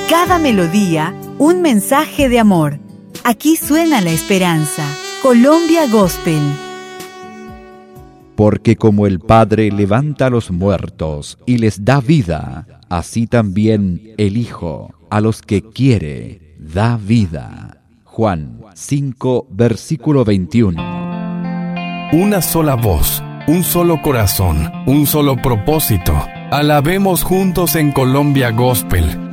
cada melodía, un mensaje de amor. Aquí suena la esperanza. Colombia Gospel. Porque como el Padre levanta a los muertos y les da vida, así también el Hijo, a los que quiere, da vida. Juan 5, versículo 21. Una sola voz, un solo corazón, un solo propósito. Alabemos juntos en Colombia Gospel.